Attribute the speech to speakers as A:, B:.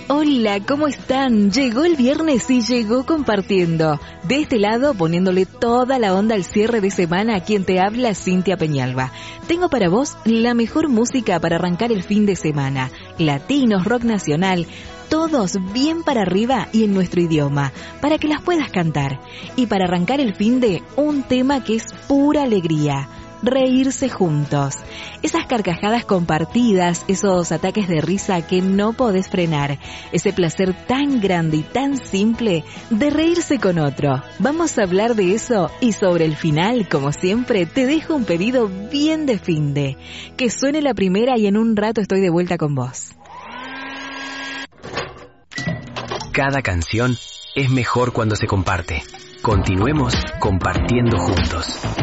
A: Hola, ¿cómo están? Llegó el viernes y llegó compartiendo. De este lado, poniéndole toda la onda al cierre de semana, a quien te habla, Cintia Peñalba. Tengo para vos la mejor música para arrancar el fin de semana. Latinos, rock nacional, todos bien para arriba y en nuestro idioma, para que las puedas cantar. Y para arrancar el fin de, un tema que es pura alegría. Reírse juntos. Esas carcajadas compartidas, esos ataques de risa que no podés frenar. Ese placer tan grande y tan simple de reírse con otro. Vamos a hablar de eso y sobre el final, como siempre, te dejo un pedido bien de finde. Que suene la primera y en un rato estoy de vuelta con vos.
B: Cada canción es mejor cuando se comparte. Continuemos compartiendo juntos.